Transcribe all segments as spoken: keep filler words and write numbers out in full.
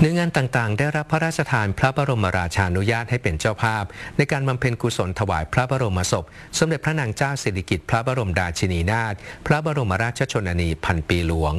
เนื้องานต่างๆได้รับพระราชทานพระบรมราชานุญาตให้เป็นเจ้าภาพในการบำเพ็ญกุศลถวายพระบรมศพสมเด็จพระนางเจ้าสิริกิติ์พระบรมราชินีนาถพระบรมราชชนนีพันปีหลวง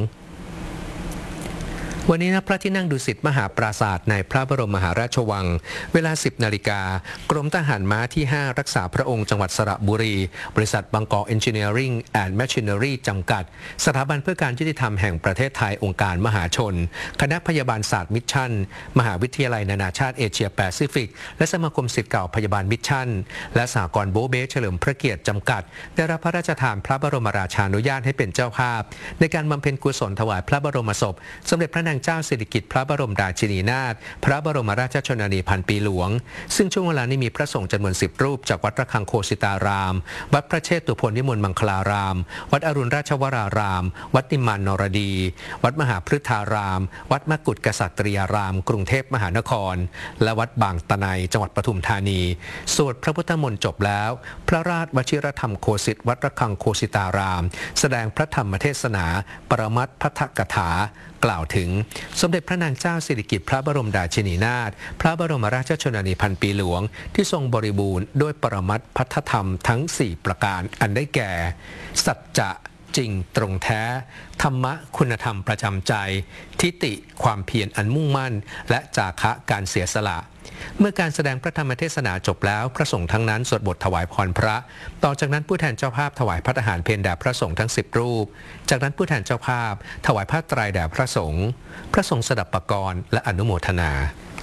วันนี้ณพระที่นั่งดุสิตมหาปราสาทในพระบรมมหาราชวังเวลา สิบนาฬิกากรมทหารม้าที่ห้ารักษาพระองค์จังหวัดสระบุรีบริษัทบางกอกเอนจิเนียริ่งแอนด์แมชชีนเนอรี่จำกัดสถาบันเพื่อการยุติธรรมแห่งประเทศไทยองค์การมหาชนคณะพยาบาลศาสตร์มิชชั่นมหาวิทยาลัยนานาชาติเอเชียแปซิฟิกและสมาคมศิษย์เก่าพยาบาลมิชชั่นและสหกรณ์โบเบเฉลิมพระเกียรติจำกัดได้รับพระราชทานพระบรมราชานุญาตให้เป็นเจ้าภาพในการบำเพ็ญกุศลถวายพระบรมศพสมเด็จพระนางเจ้าสิริกิติ์พระบรมราชินีนาถพระบรมราชชนนีพันปีหลวงซึ่งช่วงเวลานี้มีพระสงฆ์จำนวนสิบรูปจากวัดระฆังโคสิตารามวัดพระเชตุพนนิมนต์มังคลารามวัดอรุณราชวรารามวัดนิมมานนรดีวัดมหาพฤทธารามวัดมกุฏกษัตริยารามกรุงเทพมหานครและวัดบางตะไนจังหวัดปทุมธานีสวดพระพุทธมนต์จบแล้วพระราชวชิรธรรมโคสิตวัดระฆังโคสิตารามแสดงพระธรรมเทศนาปรมัตถ์ภัทธกถากล่าวถึงสมเด็จพระนางเจ้าสิริกิติ์พระบรมราชินีนาถพระบรมราชชนนีพันปีหลวงที่ทรงบริบูรณ์ด้วยปรมัตถ์ภัทธธรรมทั้งสี่ประการอันได้แก่สัจจะจริงตรงแท้ธรรมะคุณธรรมประจำใจทิฏฐิความเพียรอันมุ่งมั่นและจาคะการเสียสละเมื่อการแสดงพระธรรมเทศนาจบแล้วพระสงฆ์ทั้งนั้นสวดบทถวายพรพระต่อจากนั้นผู้แทนเจ้าภาพถวายพระทหารเพลแด่พระสงฆ์ทั้งสิบรูปจากนั้นผู้แทนเจ้าภาพถวายผ้าไตรแด่พระสงฆ์พระสงฆ์สดับปกรณ์และอนุโมทนา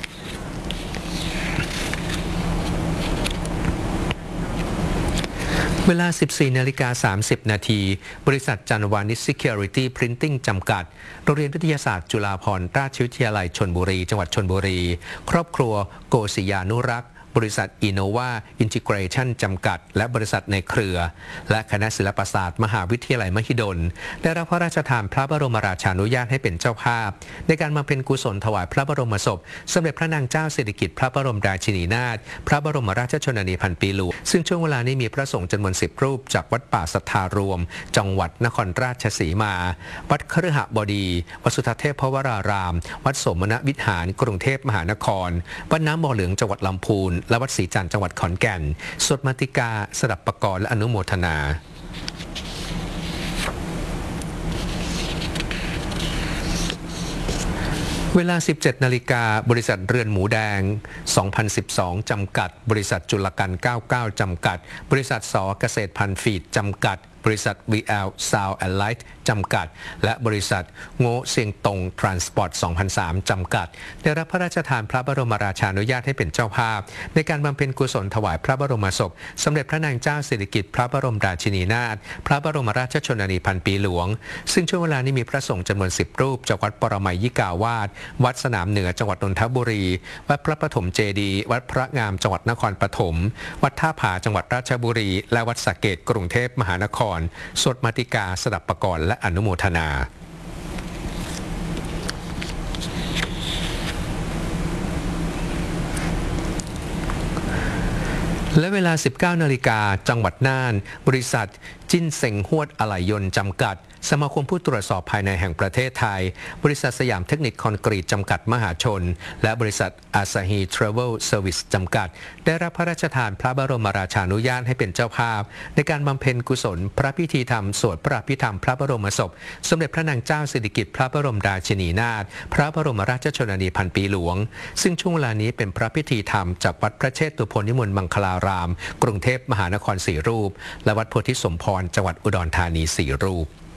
เวลา สิบสี่นาฬิกาสามสิบนาทีบริษัทจันวานิช Security Printing จำกัดโรงเรียนวิทยาศาสตร์จุฬาภรณราชวิทยาลัยชลบุรีจังหวัดชลบุรีครอบครัวโกศิยานุรักษ์บริษัทอินโนวาอินทิเกรชั่นจำกัดและบริษัทในเครือและคณะศิลปศาสตร์มหาวิทยาลัยมหิดลได้รับพระราชทานพระบรมราชานุญาตให้เป็นเจ้าภาพในการมาเป็นกุศลถวายพระบรมศพสมเด็จพระนางเจ้าสิริกิติ์พระบรมราชินีนาถพระบรมราชชนนีพันปีหลวงซึ่งช่วงเวลานี้มีพระสงฆ์จำนวนสิบรูปจากวัดป่าสัทธารวมจังหวัดนครราชสีมาวัดคฤหบดีวัดสุทัศน์เทพวรารามวัดสมณวิหารกรุงเทพมหานครวัดน้ำบ่อเหลืองจังหวัดลำพูนและวัดศรีจันทร์จังหวัดขอนแก่นสวดมาติกาสดับปกรณ์และอนุโมทนาเวลา สิบเจ็ดนาฬิกาบริษัทเรือนหมูแดงสองพันสิบสองจำกัดบริษัทจุลกันเก้าสิบเก้าจำกัดบริษัทสเกษตรพันธุ์ฟีดจำกัดบริษัท วี แอล Sound and Light จำกัดและบริษัทโง่เซียงตงทรานสปอร์ต สองพันสาม จำกัดได้รับพระราชทานพระบรมราชานุญาตให้เป็นเจ้าภาพในการบำเพ็ญกุศลถวายพระบรมศพสมเด็จพระนางเจ้าสิริกิติ์พระบรมราชินีนาถพระบรมราชชนนีพันปีหลวงซึ่งช่วงเวลานี้มีพระสงฆ์จำนวนสิบรูปจากวัดปรมัยยิกาวาสวัดสนามเหนือจังหวัดนนทบุรีวัดพระปฐมเจดีย์วัดพระงามจังหวัดนครปฐมวัดท่าผาจังหวัดราชบุรีและวัดสระเกษกรุงเทพมหานครสวดมาติกาสดับปกรณ์และอนุโมทนาและเวลา สิบเก้านาฬิกาจังหวัดน่านบริษัทจิ้นเซ็งฮวดอะไหล่ยนต์จำกัดสมาคมผู้ตรวจสอบภายในแห่งประเทศไทยบริษัทสยามเทคนิคคอนกรีตจำกัดมหาชนและบริษัทอาซาฮีทราเวลเซอร์วิสจำกัดได้รับพระราชทานพระบรมราชานุญาตให้เป็นเจ้าภาพในการบำเพ็ญกุศลพระพิธีธรรมสวดพระอภิธรรมพระบรมศพสมเด็จพระนางเจ้าสิริกิติ์พระบรมราชินีนาถพระบรมราชชนนีพันปีหลวงซึ่งช่วงเวลานี้เป็นพระพิธีธรรมจากวัดพระเชตุพนนิมนต์มังคลารามกรุงเทพมหานครสี่รูปและวัดโพธิสมพรจังหวัดอุดรธานีสี่รูป